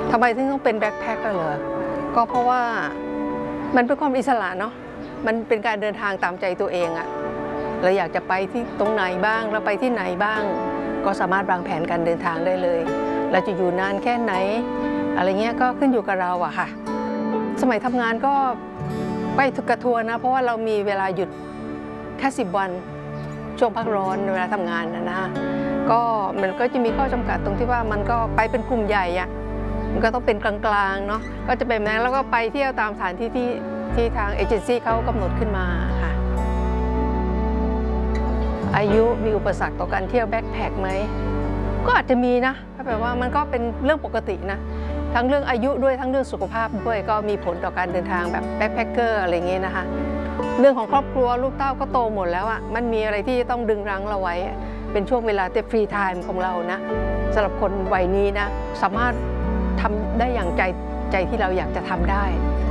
ทำไมถึงต้องเป็นแบ็คแพ็คกันเหรอก็เพราะว่ามันเป็นความอิสระเนาะมันเป็นการเดินทางตามใจตัวเองอะเราอยากจะไปที่ตรงไหนบ้างเราไปที่ไหนบ้างก็สามารถวางแผนการเดินทางได้เลยเราจะอยู่นานแค่ไหนอะไรเงี้ยก็ขึ้นอยู่กับเราอะค่ะสมัยทำงานก็ไปทุกกระทัวร์นะเพราะว่าเรามีเวลาหยุดแค่10 วันช่วงพักร้อนเวลาทำงานนะก็มันก็จะมีข้อจำกัดตรงที่ว่ามันก็ไปเป็นกลุ่มใหญ่อะมันก็ต้องเป็นกลางๆเนาะก็จะเป็นนั้นแล้วก็ไปเที่ยวตามสถานที่ที่ทางเอเจนซี่เขากำหนดขึ้นมาค่ะอายุมีอุปสรรคต่อการเที่ยวแบ็คแพคไหมก็อาจจะมีนะก็แปลว่ามันก็เป็นเรื่องปกตินะทั้งเรื่องอายุด้วยทั้งเรื่องสุขภาพด้วยก็มีผลต่อการเดินทางแบบแบ็คแพคเกอร์อะไรอย่างเงี้ยนะคะเรื่องของครอบครัวลูกเต้าก็โตหมดแล้วอ่ะมันมีอะไรที่ต้องดึงรั้งเราไว้เป็นช่วงเวลาแต่ฟรีไทม์ของเรานะสำหรับคนวัยนี้นะสามารถทำได้อย่างใจที่เราอยากจะทำได้